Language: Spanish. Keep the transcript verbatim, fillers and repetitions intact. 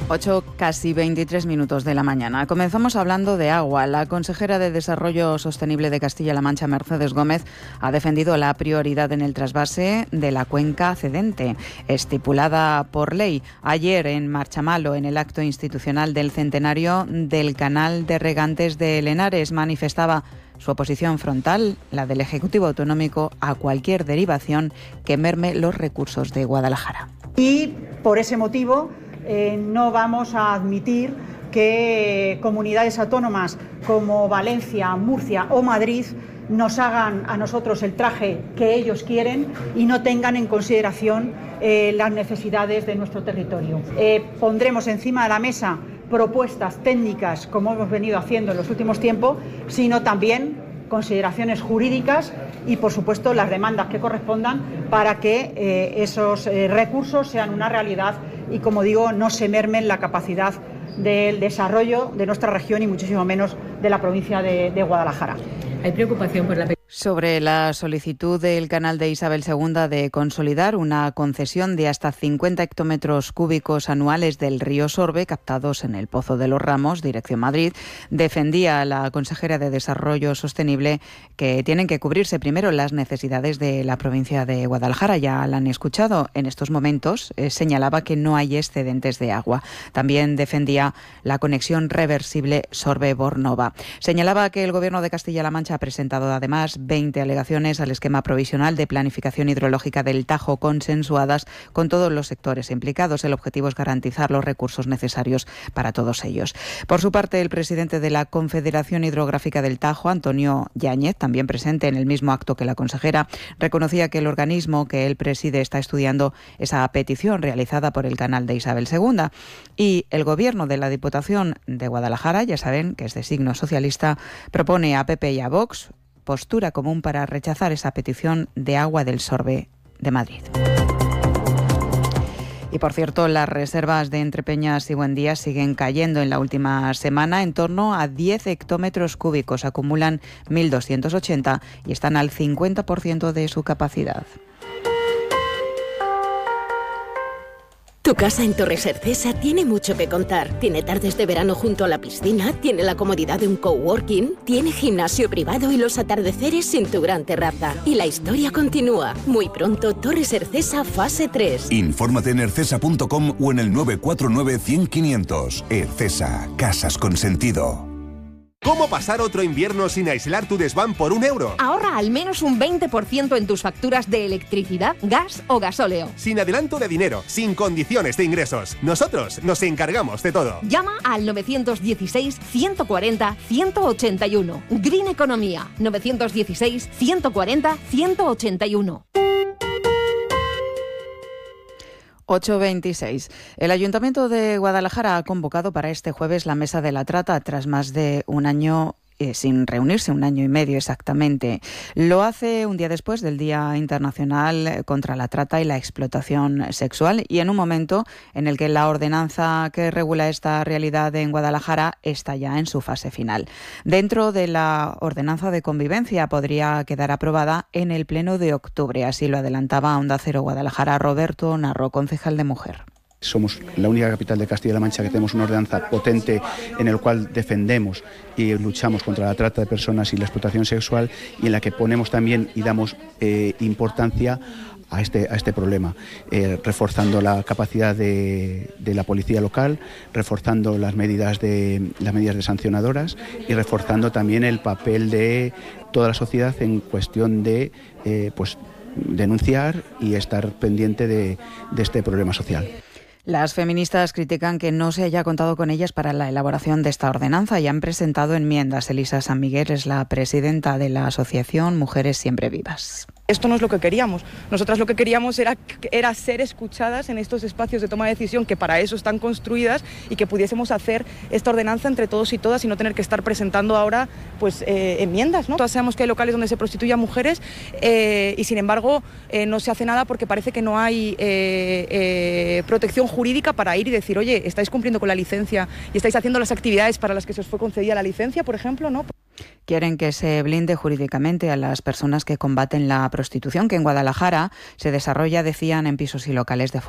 ocho, casi veintitrés minutos de la mañana. Comenzamos hablando de agua. La consejera de Desarrollo Sostenible de Castilla-La Mancha, Mercedes Gómez, ha defendido la prioridad en el trasvase de la cuenca cedente, estipulada por ley. Ayer en Marchamalo, en el acto institucional del centenario del Canal de Regantes de Lenares, manifestaba su oposición frontal, la del Ejecutivo Autonómico, a cualquier derivación que merme los recursos de Guadalajara. Y por ese motivo eh, no vamos a admitir que comunidades autónomas como Valencia, Murcia o Madrid nos hagan a nosotros el traje que ellos quieren y no tengan en consideración eh, las necesidades de nuestro territorio. Eh, pondremos encima de la mesa propuestas técnicas, como hemos venido haciendo en los últimos tiempos, sino también consideraciones jurídicas y, por supuesto, las demandas que correspondan para que eh, esos eh, recursos sean una realidad y, como digo, no se mermen la capacidad del desarrollo de nuestra región y muchísimo menos de la provincia de, de Guadalajara. Hay preocupación por la... Sobre la solicitud del Canal de Isabel segunda de consolidar una concesión de hasta cincuenta hectómetros cúbicos anuales del río Sorbe captados en el Pozo de los Ramos, dirección Madrid, defendía la consejera de Desarrollo Sostenible que tienen que cubrirse primero las necesidades de la provincia de Guadalajara. Ya la han escuchado. En estos momentos eh, señalaba que no hay excedentes de agua. También defendía la conexión reversible Sorbe-Bornova. Señalaba que el Gobierno de Castilla-La Mancha ha presentado además veinte alegaciones al esquema provisional de planificación hidrológica del Tajo, consensuadas con todos los sectores implicados. El objetivo es garantizar los recursos necesarios para todos ellos. Por su parte, el presidente de la Confederación Hidrográfica del Tajo, Antonio Yáñez, también presente en el mismo acto que la consejera, reconocía que el organismo que él preside está estudiando esa petición realizada por el Canal de Isabel segunda. Y el Gobierno de la Diputación de Guadalajara, ya saben que es de signo socialista, propone a P P y a Vox postura común para rechazar esa petición de agua del Sorbe de Madrid. Y por cierto, las reservas de Entrepeñas y Buendía siguen cayendo en la última semana. En torno a diez hectómetros cúbicos acumulan mil doscientos ochenta y están al cincuenta por ciento de su capacidad. Tu casa en Torres Ercesa tiene mucho que contar. Tiene tardes de verano junto a la piscina, tiene la comodidad de un coworking, tiene gimnasio privado y los atardeceres sin tu gran terraza. Y la historia continúa. Muy pronto, Torres Ercesa fase tres. Infórmate en ercesa punto com o en el nueve cuatro nueve, cien, quinientos. Ercesa, casas con sentido. ¿Cómo pasar otro invierno sin aislar tu desván por un euro? Ahorra al menos un veinte por ciento en tus facturas de electricidad, gas o gasóleo. Sin adelanto de dinero, sin condiciones de ingresos. Nosotros nos encargamos de todo. Llama al nueve uno seis, ciento cuarenta, ciento ochenta y uno. Green Economía. nueve uno seis, ciento cuarenta, ciento ochenta y uno. ocho veintiséis. El Ayuntamiento de Guadalajara ha convocado para este jueves la Mesa de la Trata tras más de un año eh, sin reunirse, un año y medio exactamente. Lo hace un día después del Día Internacional contra la Trata y la Explotación Sexual y en un momento en el que la ordenanza que regula esta realidad en Guadalajara está ya en su fase final. Dentro de la ordenanza de convivencia podría quedar aprobada en el pleno de octubre, así lo adelantaba Onda Cero Guadalajara Roberto Narro, concejal de Mujer. Somos la única capital de Castilla-La Mancha que tenemos una ordenanza potente en el cual defendemos y luchamos contra la trata de personas y la explotación sexual y en la que ponemos también y damos eh, importancia a este, a este problema, eh, reforzando la capacidad de, de la policía local, reforzando las medidas de, las medidas de sancionadoras y reforzando también el papel de toda la sociedad en cuestión de eh, pues, denunciar y estar pendiente de, de este problema social. Las feministas critican que no se haya contado con ellas para la elaboración de esta ordenanza y han presentado enmiendas. Elisa San Miguel es la presidenta de la asociación Mujeres Siempre Vivas. Esto no es lo que queríamos. Nosotras lo que queríamos era, era ser escuchadas en estos espacios de toma de decisión que para eso están construidas y que pudiésemos hacer esta ordenanza entre todos y todas y no tener que estar presentando ahora pues, eh, enmiendas, ¿no? Todas sabemos que hay locales donde se prostituyen mujeres eh, y sin embargo eh, no se hace nada porque parece que no hay eh, eh, protección jurídica para ir y decir, oye, estáis cumpliendo con la licencia y estáis haciendo las actividades para las que se os fue concedida la licencia, por ejemplo, ¿no? Quieren que se blinde jurídicamente a las personas que combaten la prostitución, que en Guadalajara se desarrolla, decían, en pisos y locales de forma